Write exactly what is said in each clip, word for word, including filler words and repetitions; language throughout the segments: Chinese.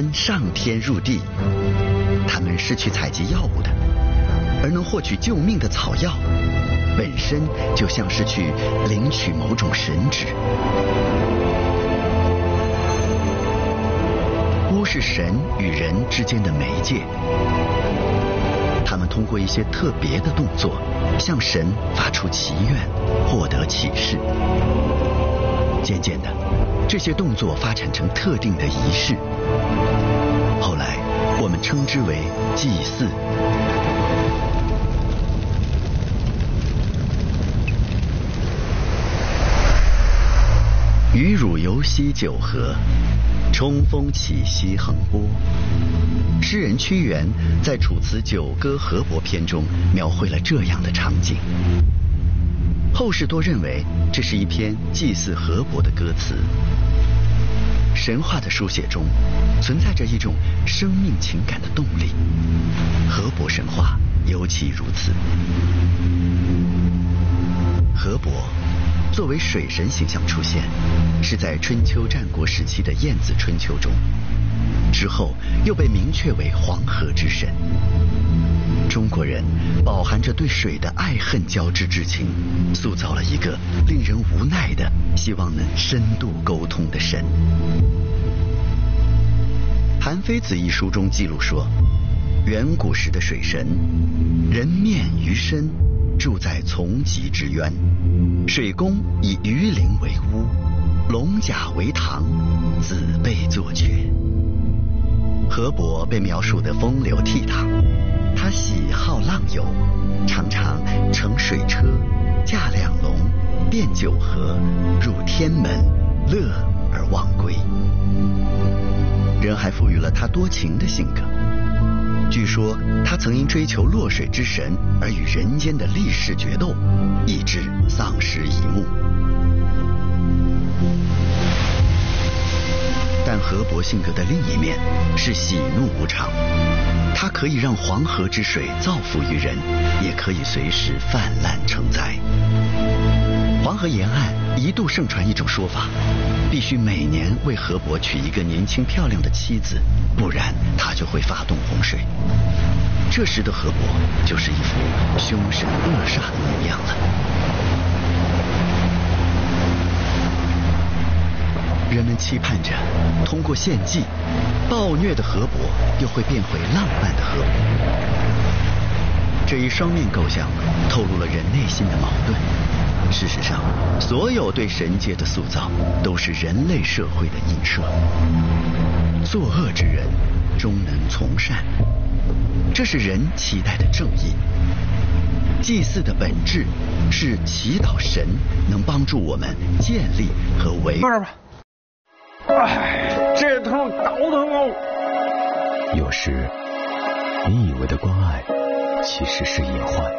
神上天入地，他们是去采集药物的，而能获取救命的草药，本身就像是去领取某种神旨。巫是神与人之间的媒介，他们通过一些特别的动作，向神发出祈愿，获得启示。渐渐的，这些动作发展成特定的仪式，后来我们称之为祭祀。鱼乳游西九河，冲锋起西横波。诗人屈原在《楚辞·九歌·河伯篇》中描绘了这样的场景。后世多认为这是一篇祭祀河伯的歌词。神话的书写中存在着一种生命情感的动力，河伯神话尤其如此。河伯作为水神形象出现，是在春秋战国时期的《晏子春秋》中，之后又被明确为黄河之神。中国人饱含着对水的爱恨交织之情，塑造了一个令人无奈的希望能深度沟通的神。《韩非子》一书中记录说，远古时的水神，人面鱼身，住在从极之渊，水宫以鱼鳞为屋，龙甲为堂，子辈作雀。河伯被描述得风流倜傥，他喜好浪游，常常乘水车，驾两龙，遍九河，入天门，乐而忘归。人还赋予了他多情的性格，据说他曾因追求落水之神而与人间的力士决斗，以致丧失一目。但河伯性格的另一面是喜怒无常，它可以让黄河之水造福于人，也可以随时泛滥成灾。黄河沿岸一度盛传一种说法，必须每年为河伯娶一个年轻漂亮的妻子，不然他就会发动洪水。这时的河伯就是一副凶神恶煞的模样了。人们期盼着通过献祭，暴虐的河伯又会变回浪漫的河伯。这一双面构象透露了人内心的矛盾。事实上，所有对神界的塑造都是人类社会的映射。作恶之人终能从善，这是人期待的正义。祭祀的本质是祈祷神能帮助我们建立和维护。 哎，这疼，倒腾哦！ 有时，你以为的关爱，其实是隐患。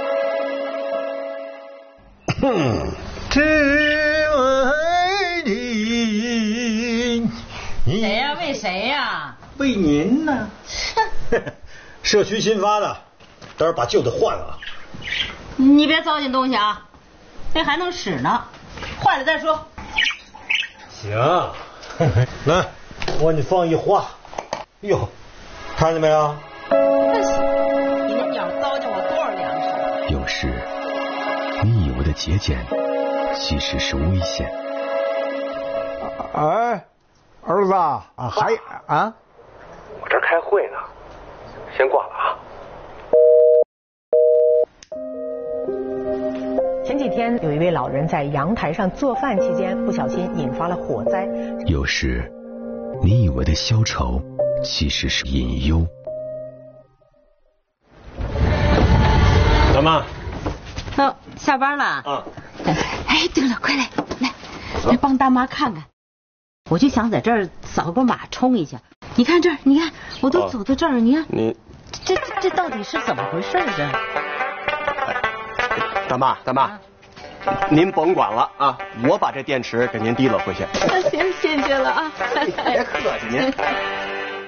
哼，只为你。 谁呀？为谁呀？ 为您呢。社区新发的，待会儿把旧的换了。 你别糟践东西啊，那还能使呢，坏了再说。 行。来，我给你放一花。哟，看见没有？ 你那鸟糟践我多少粮食？ 有时，你以为的节俭，其实是危险。 哎，儿子啊，还啊？ 我这开会呢，先挂了啊。 前几天有一位老人在阳台上做饭期间不小心引发了火灾。 有时你以为的消愁其实是隐忧。 大妈， 哦，下班了啊。 哎，对了，快来来来帮大妈看看，我就想在这儿扫个码冲一下。你看这儿，你看我都走到这儿，你看你这这这到底是怎么回事这？ 大妈，大妈，啊、您甭管了啊，我把这电池给您提了回去。 行，谢谢了啊。 别客气您。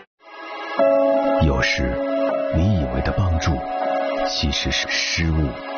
有时你以为的帮助，其实是失误。